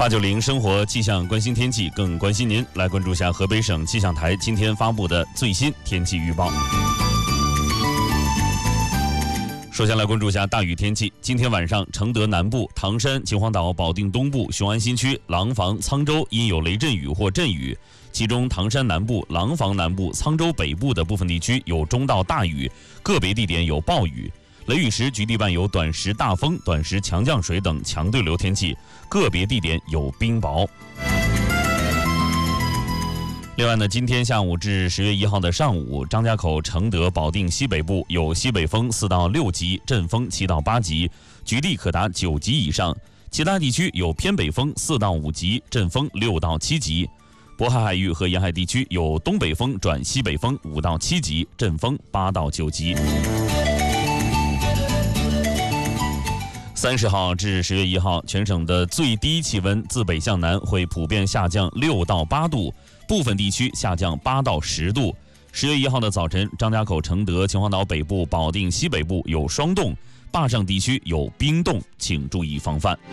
890生活气象关心天气，更关心您。来关注下河北省气象台今天发布的最新天气预报。首先来关注下大雨天气。今天晚上，承德南部、唐山、秦皇岛、保定东部、雄安新区、廊坊、沧州因有雷阵雨或阵雨，其中唐山南部、廊坊南部、沧州北部的部分地区有中到大雨，个别地点有暴雨。雷雨时，局地伴有短时大风、短时强降水等强对流天气，个别地点有冰雹。另外呢，今天下午至10月1号的上午，张家口、承德、保定西北部有西北风4到6级，阵风7到8级，局地可达9级以上；其他地区有偏北风4到5级，阵风6到7级。渤海海域和沿海地区有东北风转西北风5到7级，阵风8到9级。30号至10月1号，全省的最低气温自北向南会普遍下降6到8度，部分地区下降8到10度。10月1号的早晨，张家口、承德、秦皇岛北部、保定西北部有霜冻，坝上地区有冰冻，请注意防范。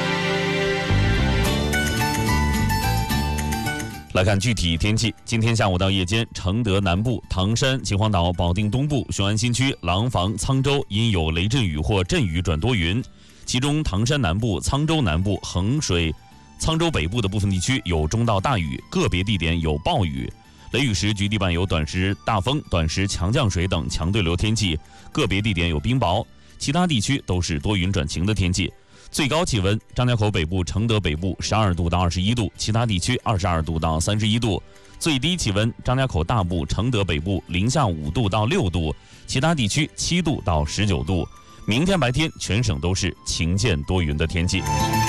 来看具体天气，今天下午到夜间，承德南部、唐山、秦皇岛、保定东部、雄安新区、廊坊、沧州因有雷阵雨或阵雨转多云，其中唐山南部、沧州南部、衡水、沧州北部的部分地区有中到大雨，个别地点有暴雨。雷雨时，局地伴有短时大风、短时强降水等强对流天气，个别地点有冰雹，其他地区都是多云转晴的天气。最高气温，张家口北部、承德北部12度到21度，其他地区22度到31度。最低气温，张家口大部、承德北部零下5度到6度，其他地区7度到19度。明天白天全省都是晴间多云的天气。